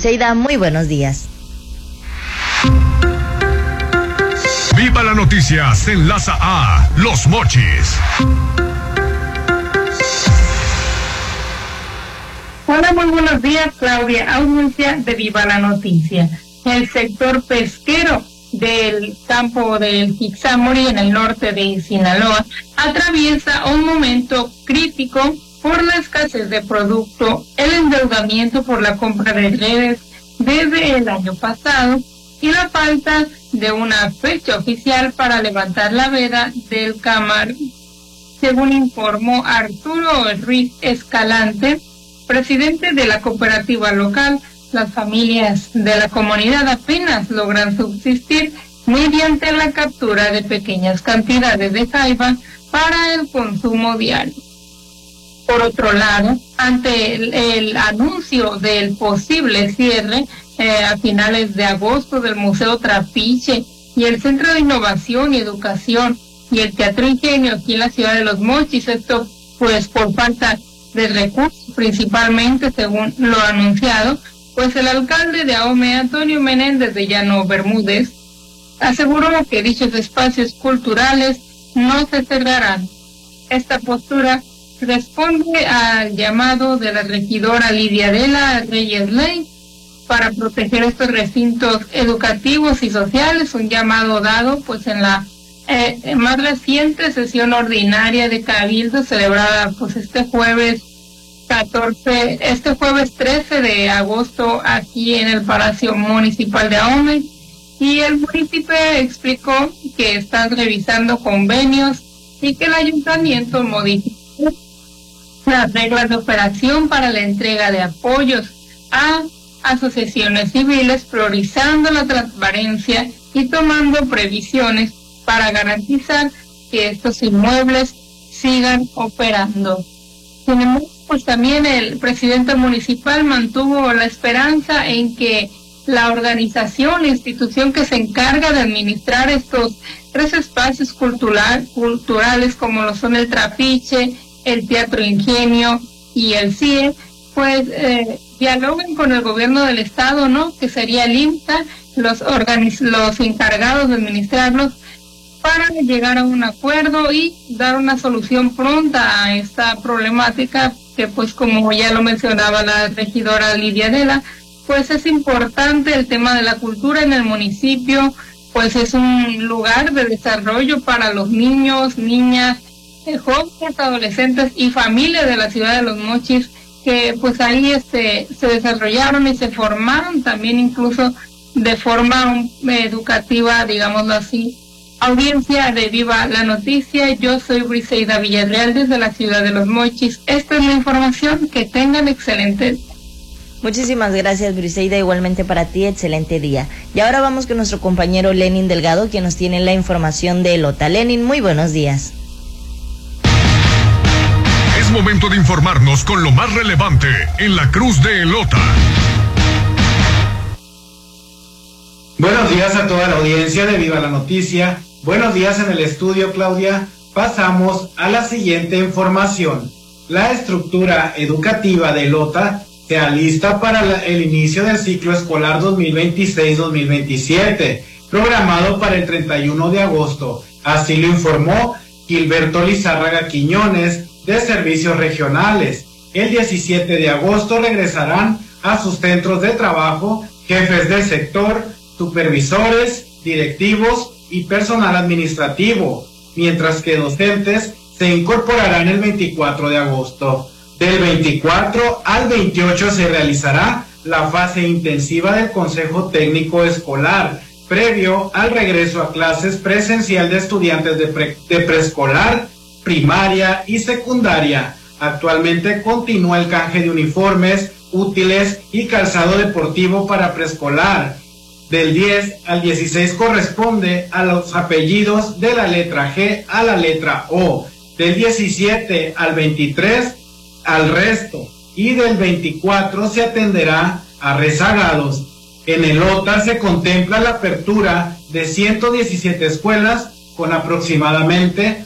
Briseida, muy buenos días. Viva la noticia se enlaza a Los Mochis. Hola, muy buenos días, Claudia. Audiencia de Viva la Noticia. El sector pesquero del campo del Quixámori, en el norte de Sinaloa, atraviesa un momento crítico por la escasez de producto, el endeudamiento por la compra de redes desde el año pasado y la falta de una fecha oficial para levantar la veda del cámara, según informó Arturo Ruiz Escalante, presidente de la cooperativa local. Las familias de la comunidad apenas logran subsistir mediante la captura de pequeñas cantidades de jaiba para el consumo diario. Por otro lado, ante el anuncio del posible cierre a finales de agosto del Museo Trapiche y el Centro de Innovación y Educación y el Teatro Ingenio aquí en la ciudad de Los Mochis, esto pues por falta de recursos principalmente, según lo anunciado, pues el alcalde de Ahome, Antonio Menéndez de Llano Bermúdez, aseguró que dichos espacios culturales no se cerrarán. Esta postura responde al llamado de la regidora Lidia Adela Reyes Ley para proteger estos recintos educativos y sociales, un llamado dado pues en la más reciente sesión ordinaria de Cabildo celebrada pues este jueves 13 de agosto aquí en el Palacio Municipal de Ahome, y el municipio explicó que están revisando convenios y que el ayuntamiento modificó las reglas de operación para la entrega de apoyos a asociaciones civiles, priorizando la transparencia y tomando previsiones para garantizar que estos inmuebles sigan operando. Sin embargo, pues también el presidente municipal mantuvo la esperanza en que la organización, la institución que se encarga de administrar estos 3 espacios culturales como lo son el Trapiche, el Teatro Ingenio y el CIE, pues dialoguen con el gobierno del estado, ¿no? Que sería el IMSA, los encargados de administrarlos, para llegar a un acuerdo y dar una solución pronta a esta problemática que, pues como ya lo mencionaba la regidora Lidia Adela, pues es importante el tema de la cultura en el municipio, pues es un lugar de desarrollo para los niños, niñas, jóvenes, adolescentes y familias de la ciudad de Los Mochis, que pues ahí se desarrollaron y se formaron también incluso de forma educativa, digámoslo así. Audiencia de Viva la Noticia, yo soy Briseida Villarreal desde la ciudad de Los Mochis. Esta es la información, que tengan excelente día. Muchísimas gracias, Briseida, igualmente para ti, excelente día. Y ahora vamos con nuestro compañero Lenin Delgado, quien nos tiene la información de Elota. Lenin, muy buenos días. Es momento de informarnos con lo más relevante en la Cruz de Elota. Buenos días a toda la audiencia de Viva la Noticia. Buenos días en el estudio, Claudia. Pasamos a la siguiente información. La estructura educativa de Elota se alista para el inicio del ciclo escolar 2026-2027, programado para el 31 de agosto. Así lo informó Gilberto Lizárraga Quiñones, de Servicios Regionales. El 17 de agosto regresarán a sus centros de trabajo jefes del sector, supervisores, directivos y personal administrativo, mientras que docentes se incorporarán el 24 de agosto. Del 24 al 28 se realizará la fase intensiva del Consejo Técnico Escolar, previo al regreso a clases presencial de estudiantes de preescolar, primaria y secundaria. Actualmente continúa el canje de uniformes, útiles y calzado deportivo para preescolar. Del 10 al 16 corresponde a los apellidos de la letra G a la letra O. Del 17 al 23 al resto. Y del 24 se atenderá a rezagados. En Elota se contempla la apertura de 117 escuelas con aproximadamente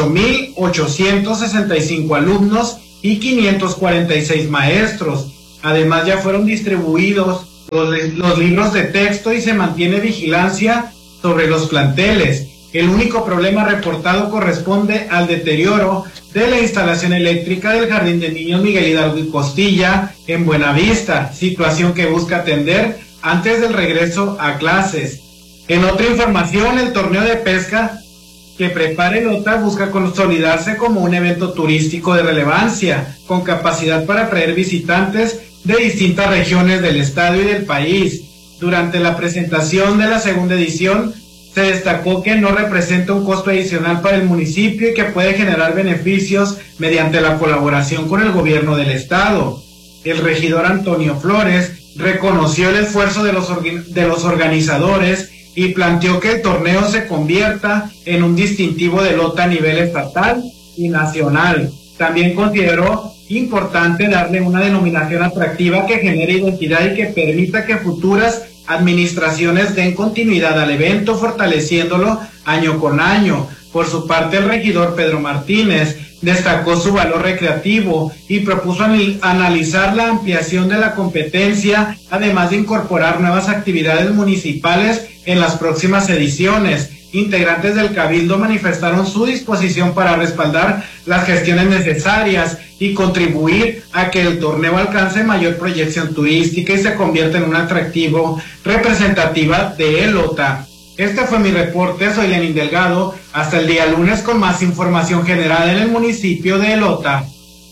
8.865 alumnos y 546 maestros. Además, ya fueron distribuidos los libros de texto y se mantiene vigilancia sobre los planteles. El único problema reportado corresponde al deterioro de la instalación eléctrica del Jardín de Niños Miguel Hidalgo y Costilla en Buenavista, situación que busca atender antes del regreso a clases. En otra información, el torneo de pesca que prepara el OTA busca consolidarse como un evento turístico de relevancia, con capacidad para atraer visitantes de distintas regiones del estado y del país. Durante la presentación de la segunda edición, se destacó que no representa un costo adicional para el municipio y que puede generar beneficios mediante la colaboración con el gobierno del estado. El regidor Antonio Flores reconoció el esfuerzo de los organizadores y planteó que el torneo se convierta en un distintivo del OTA a nivel estatal y nacional. También consideró importante darle una denominación atractiva que genere identidad y que permita que futuras administraciones den continuidad al evento, fortaleciéndolo año con año. Por su parte, el regidor Pedro Martínez destacó su valor recreativo y propuso analizar la ampliación de la competencia, además de incorporar nuevas actividades municipales en las próximas ediciones. Integrantes del Cabildo manifestaron su disposición para respaldar las gestiones necesarias y contribuir a que el torneo alcance mayor proyección turística y se convierta en un atractivo representativa de el OTA. Este fue mi reporte, soy Lenin Delgado, hasta el día lunes con más información generada en el municipio de El Ota.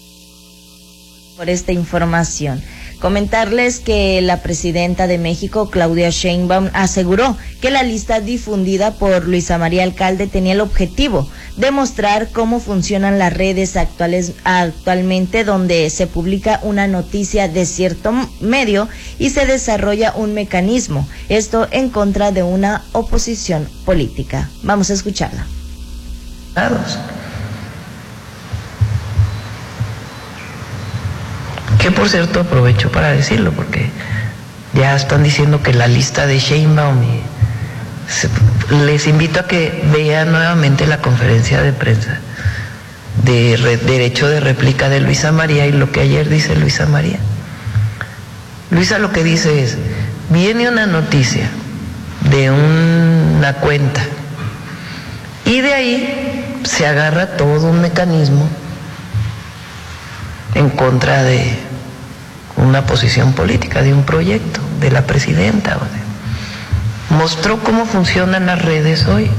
Por esta información. Comentarles que la presidenta de México, Claudia Sheinbaum, aseguró que la lista difundida por Luisa María Alcalde tenía el objetivo de mostrar cómo funcionan las redes actualmente, donde se publica una noticia de cierto medio y se desarrolla un mecanismo, esto en contra de una oposición política. Vamos a escucharla. Que por cierto aprovecho para decirlo porque ya están diciendo que la lista de Sheinbaum les invito a que vean nuevamente la conferencia de prensa de derecho de réplica de Luisa María y lo que ayer dice Luisa María. Luisa lo que dice es, viene una noticia de una cuenta y de ahí se agarra todo un mecanismo en contra de una posición política, de un proyecto, de la presidenta. Mostró cómo funcionan las redes hoy.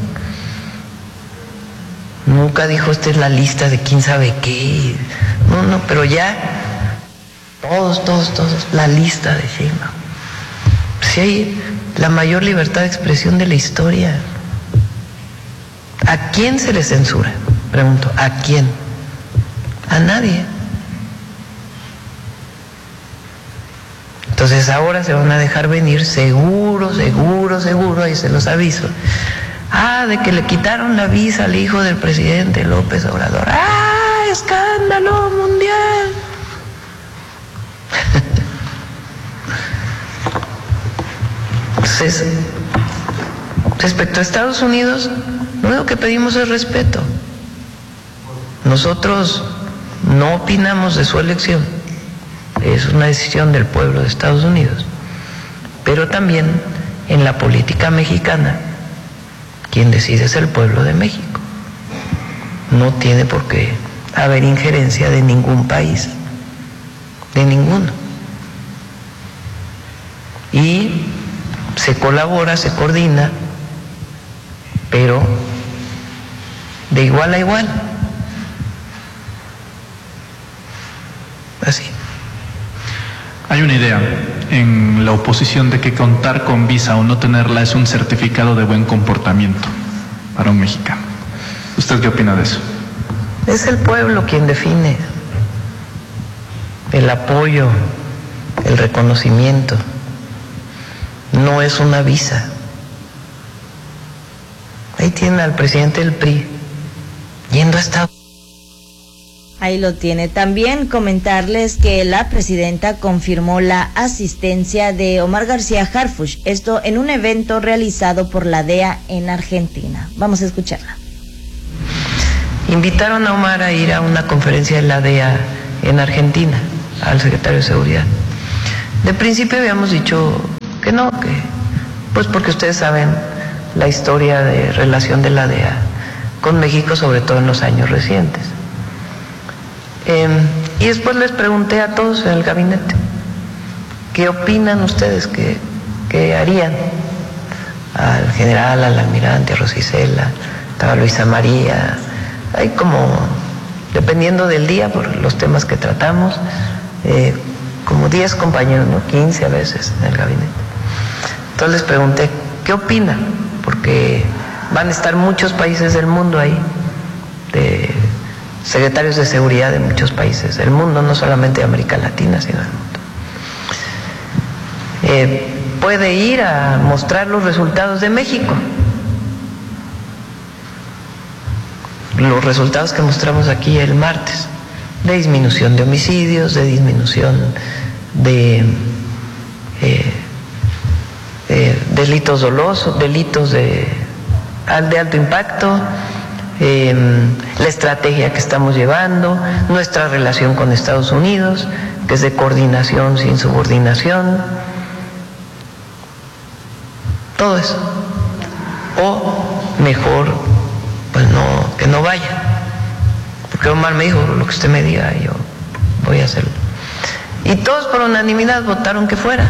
Nunca dijo, esta es la lista de quién sabe qué. No, pero ya, todos, la lista de Sheinbaum. Si hay la mayor libertad de expresión de la historia. ¿A quién se le censura? Pregunto, ¿a quién? A nadie. Entonces ahora se van a dejar venir seguro, ahí se los aviso. De que le quitaron la visa al hijo del presidente López Obrador. ¡Escándalo mundial! Entonces, respecto a Estados Unidos, lo único que pedimos es respeto. Nosotros no opinamos de su elección. Es una decisión del pueblo de Estados Unidos. Pero también en la política mexicana, quien decide es el pueblo de México. No tiene por qué haber injerencia de ningún país, de ninguno. Y se colabora, se coordina, pero de igual a igual. Así. Hay una idea en la oposición de que contar con visa o no tenerla es un certificado de buen comportamiento para un mexicano. ¿Usted qué opina de eso? Es el pueblo quien define el apoyo, el reconocimiento. No es una visa. Ahí tiene al presidente del PRI yendo a Estados Unidos. Ahí lo tiene. También comentarles que la presidenta confirmó la asistencia de Omar García Harfuch, esto en un evento realizado por la DEA en Argentina. Vamos a escucharla. Invitaron a Omar a ir a una conferencia de la DEA en Argentina, al secretario de Seguridad. De principio habíamos dicho que no, que pues porque ustedes saben la historia de relación de la DEA con México, sobre todo en los años recientes. Y después les pregunté a todos en el gabinete, ¿qué opinan ustedes? ¿Qué harían? Al general, al almirante, a Rosicela, estaba Luisa María, hay como, dependiendo del día, por los temas que tratamos, como 10 compañeros, ¿no? 15 a veces en el gabinete. Entonces les pregunté, ¿qué opinan? Porque van a estar muchos países del mundo ahí, de secretarios de seguridad de muchos países del mundo, no solamente de América Latina, sino del mundo. Puede ir a mostrar los resultados de México. Los resultados que mostramos aquí el martes, de disminución de homicidios, de disminución de delitos dolosos, delitos de alto impacto, la estrategia que estamos llevando, nuestra relación con Estados Unidos, que es de coordinación sin subordinación, todo eso. O mejor, pues no, que no vaya, porque Omar me dijo, lo que usted me diga, yo voy a hacerlo. Y todos por unanimidad votaron que fuera.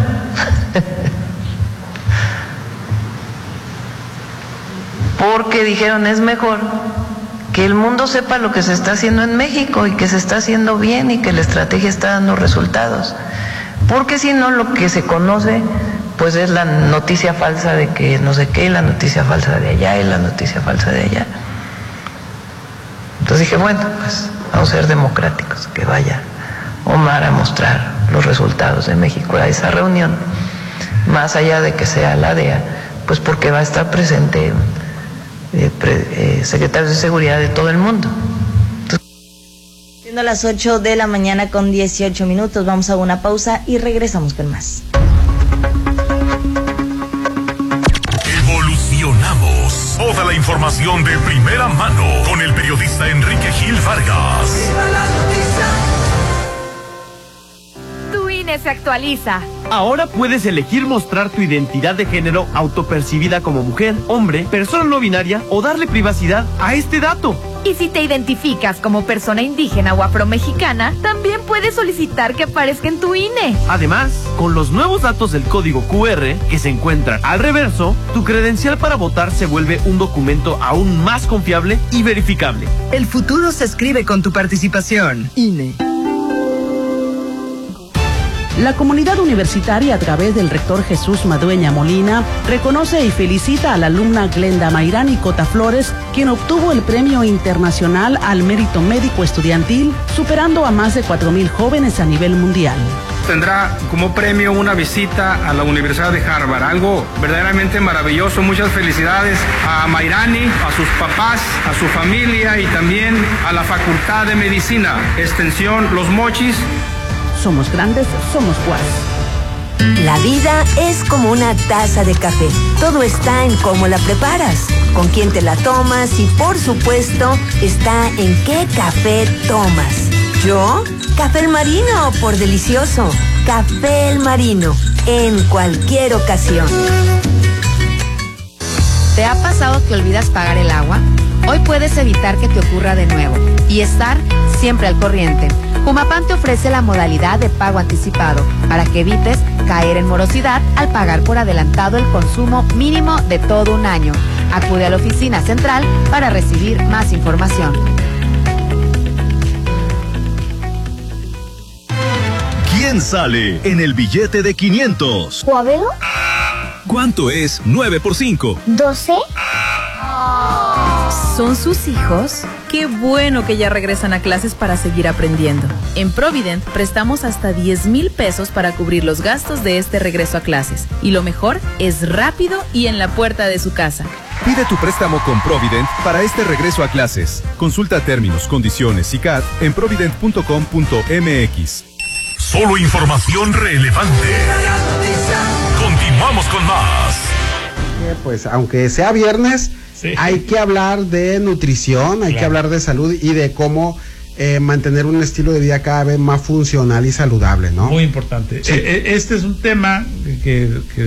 Porque dijeron, es mejor que el mundo sepa lo que se está haciendo en México y que se está haciendo bien y que la estrategia está dando resultados. Porque si no, lo que se conoce, pues es la noticia falsa de que no sé qué, la noticia falsa de allá y la noticia falsa de allá. Entonces dije, bueno, pues vamos a ser democráticos, que vaya Omar a mostrar los resultados de México a esa reunión, más allá de que sea la DEA, pues porque va a estar presente secretarios de seguridad de todo el mundo. Siendo las 8 de la mañana con 18 minutos, vamos a una pausa y regresamos con más. Evolucionamos. Toda la información de primera mano con el periodista Enrique Gil Vargas. Tu INE se actualiza. Ahora puedes elegir mostrar tu identidad de género autopercibida como mujer, hombre, persona no binaria o darle privacidad a este dato. Y si te identificas como persona indígena o afromexicana, también puedes solicitar que aparezca en tu INE. Además, con los nuevos datos del código QR que se encuentran al reverso, tu credencial para votar se vuelve un documento aún más confiable y verificable. El futuro se escribe con tu participación. INE. La comunidad universitaria, a través del rector Jesús Madueña Molina, reconoce y felicita a la alumna Glenda Mayrani Cota Flores, quien obtuvo el Premio Internacional al Mérito Médico Estudiantil, superando a más de 4,000 jóvenes a nivel mundial. Tendrá como premio una visita a la Universidad de Harvard, algo verdaderamente maravilloso. Muchas felicidades a Mayrani, a sus papás, a su familia y también a la Facultad de Medicina, Extensión Los Mochis. Somos grandes, somos Juárez. La vida es como una taza de café. Todo está en cómo la preparas, con quién te la tomas y, por supuesto, está en qué café tomas. ¿Yo? Café El Marino, por delicioso. Café El Marino, en cualquier ocasión. ¿Te ha pasado que olvidas pagar el agua? Hoy puedes evitar que te ocurra de nuevo y estar siempre al corriente. Jumapam te ofrece la modalidad de pago anticipado para que evites caer en morosidad al pagar por adelantado el consumo mínimo de todo un año. Acude a la oficina central para recibir más información. ¿Quién sale en el billete de 500? ¿Juabelo? ¿Cuánto es 9 por 5? 12. ¿Son sus hijos? Qué bueno que ya regresan a clases para seguir aprendiendo. En Provident prestamos hasta 10,000 pesos para cubrir los gastos de este regreso a clases. Y lo mejor es rápido y en la puerta de su casa. Pide tu préstamo con Provident para este regreso a clases. Consulta términos, condiciones y CAT en provident.com.mx. Solo información relevante. Continuamos con más. Pues aunque sea viernes, sí, hay que hablar de nutrición, hay que hablar de salud y de cómo mantener un estilo de vida cada vez más funcional y saludable, ¿no? Muy importante. Sí. Este es un tema que